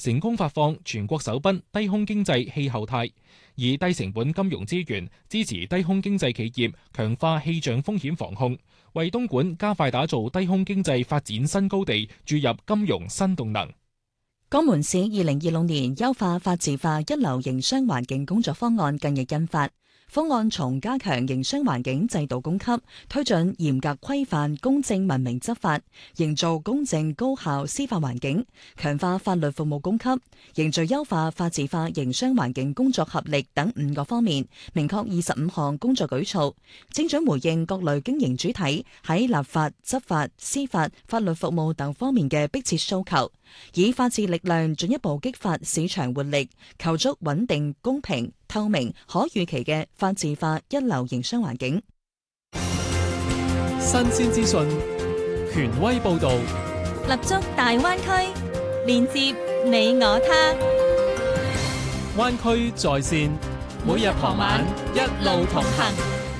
成功發放全國首筆低空經濟氣候貸，以低成本金融資源支持低空經濟企業強化氣象風險防控，為東莞加快打造低空經濟發展新高地注入金融新動能。 江門市2026年優化法治化一流營商環境工作方案近日印發。方案從加強營商環境制度供給，推進嚴格規範公正文明執法，營造公正高效司法環境，強化法律服務供給，凝聚優化法治化營商環境工作合力等5個方面，明確25項工作舉措，精準回應各類經營主體喺立法、執法、司法、法律服務等方面嘅迫切訴求，以法治力量進一步激發市場活力，構築穩定、公平、透明、可預期嘅法治化一流營商環境。 新鮮資訊，權威報導， 立足大灣區，連接你我他。 灣區在線，每日傍晚一路同行。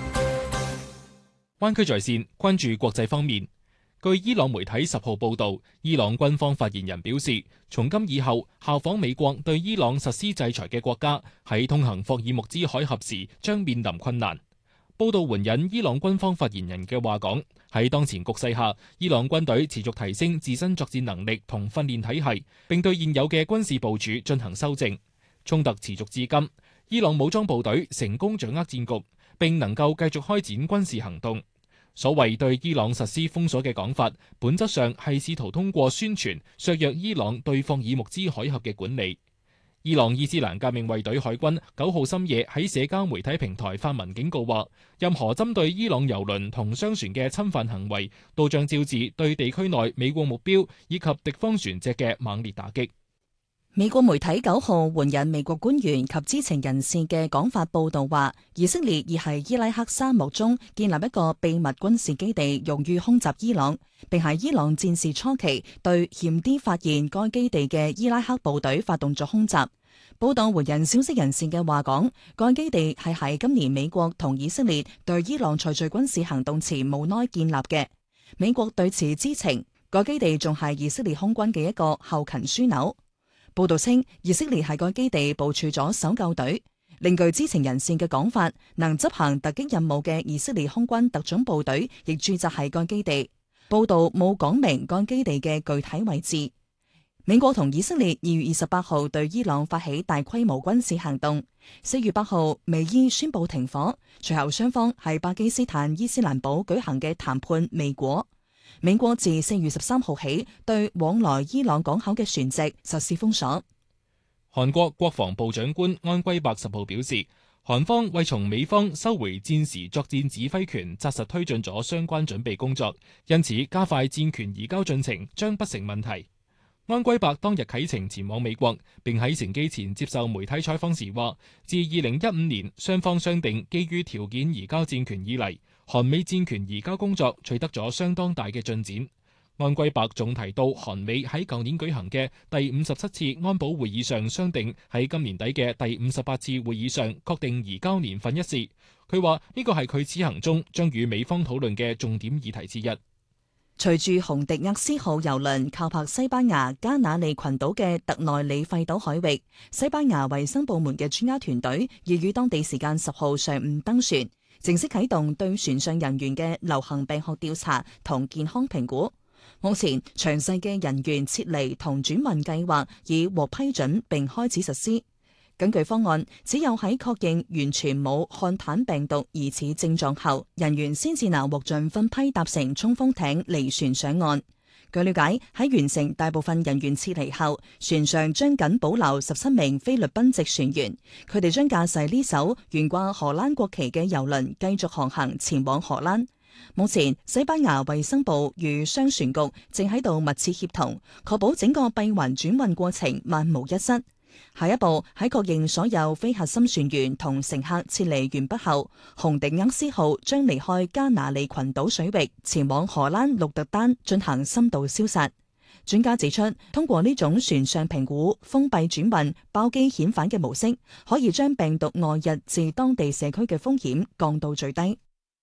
灣區在線關注國際方面。據伊朗媒體10號報導，伊朗軍方發言人表示，從今以後，效仿美國對伊朗實施制裁嘅國家喺通行霍爾木茲海峽時將面臨困難。報導援引伊朗軍方發言人嘅話講，喺當前局勢下，伊朗軍隊持續提升自身作戰能力同訓練體系，並對現有嘅軍事部署進行修正。衝突持續至今，伊朗武裝部隊成功掌握戰局，並能夠繼續開展軍事行動。所謂對伊朗實施封鎖嘅講法，本質上係試圖通過宣傳削弱伊朗對霍爾木茲海峽嘅管理。伊朗伊斯蘭革命衛隊海軍9號深夜喺社交媒體平台發文警告話，任何針對伊朗郵輪同商船嘅侵犯行為，都將招致對地區內美國目標以及敵方船隻嘅猛烈打擊。 美國媒體9號援引美國官員及知情人士嘅講法報道話，以色列已喺伊拉克沙漠中建立一個秘密軍事基地，用於空襲伊朗，並喺伊朗戰事初期對險啲發現該基地嘅伊拉克部隊發動咗空襲。報道援引消息人士嘅話講，該基地係喺今年美國同以色列對伊朗採取軍事行動前無奈建立嘅。美國對此知情，該基地仲係以色列空軍嘅一個後勤樞紐。報道稱，以色列喺該基地部署咗搜救隊。另據知情人士嘅講法，能執行突擊任務嘅以色列空軍特種部隊亦駐紮喺該基地。報道冇講明該基地嘅具體位置。美國同以色列2月28號對伊朗發起大規模軍事行動。4月8號，美伊宣布停火，隨後雙方喺巴基斯坦伊斯蘭堡舉行嘅談判未果。美國自4月13號起對往來伊朗港口嘅船隻實施封鎖。 韓國國防部長官安圭白10號表示，韓方為從美方收回戰時作戰指揮權，紮實推進咗相關準備工作，因此加快戰權移交進程將不成問題。安圭白當日啟程前往美國，並喺乘機前接受媒體採訪時話，自2015年雙方商定基於條件移交戰權以嚟，韓美戰權移交工作取得咗相當大嘅進展。安圭白仲提到，韓美喺舊年舉行嘅第57次安保會議上商定喺今年底嘅第58次會議上確定移交年份一事。佢話呢個係佢此行中將與美方討論嘅重點議題之一。 隨住洪迪厄斯號郵輪靠泊西班牙加那利群島嘅特內里費島海域，西班牙衛生部門嘅專家團隊已於當地時間10號上午登船，正式啟動對船上人員嘅流行病學調查同健康評估。目前詳細嘅人員撤離同轉運計劃已獲批准並開始實施。根據方案，只有喺確認完全冇漢坦病毒疑似症狀後，人員先至能獲准分批搭乘衝鋒艇離船上岸。據了解，喺完成大部分人員撤離後，船上將僅保留17名菲律賓籍船員，佢哋將駕駛呢艘懸掛荷蘭國旗嘅郵輪繼續航行前往荷蘭。目前，西班牙衛生部與商船局正喺度密切協同，確保整個閉環轉運過程萬無一失。下一步喺確認所有非核心船員同乘客撤離完畢後，洪迪厄斯號將離開加那利群島水域，前往荷蘭鹿特丹進行深度消殺。專家指出，通過呢種船上評估、封閉轉運、包機遣返嘅模式，可以將病毒外溢至當地社區嘅風險降到最低。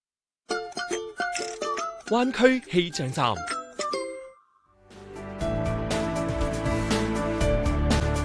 灣區氣象站。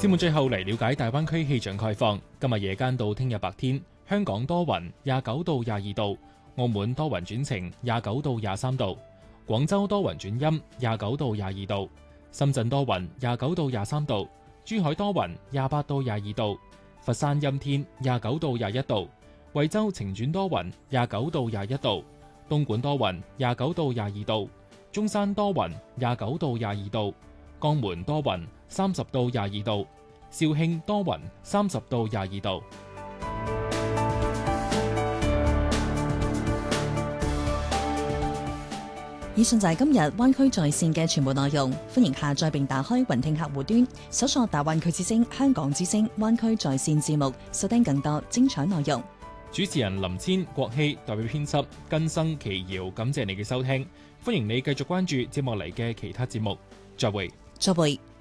節目最後嚟了解大灣區氣象概況。今日夜間到聽日白天，香港多雲，29到22度；澳門多雲轉晴，29到23度；廣州多雲轉陰，29到22度；深圳多雲，29到23度；珠海多雲，28到22度；佛山陰天，29到21度；惠州晴轉多雲，29到21度；東莞多雲，29到22度；中山多雲，29到22度；江門多雲，30到22度；肇慶多雲，30到22度。 以上就係今日灣區在線嘅全部內容，歡迎下載並打開雲聽客戶端，搜索大灣區之聲、香港之聲、灣區在線節目，收聽更多精彩內容。 主持人林千、郭希代表編輯根生奇瑤，感謝你嘅收聽，歡迎你繼續關注接落嚟嘅其他節目，再會。 再會。